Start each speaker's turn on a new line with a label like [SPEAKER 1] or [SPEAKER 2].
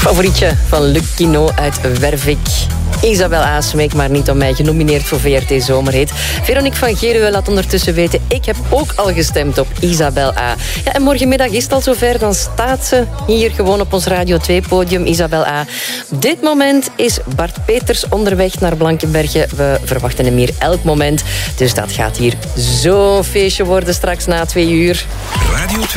[SPEAKER 1] Favorietje van Luc Quino uit Wervik. Isabel A. smeek maar niet om mij, genomineerd voor VRT Zomerhit. Veronique van Geruwe laat ondertussen weten, ik heb ook al gestemd op Isabel A. Ja, en morgenmiddag is het al zover, dan staat ze hier gewoon op ons Radio 2-podium, Isabel A. Op dit moment is Bart Peters onderweg naar Blankenberge. We verwachten hem hier elk moment. Dus dat gaat hier zo'n feestje worden straks na 2 uur.
[SPEAKER 2] Radio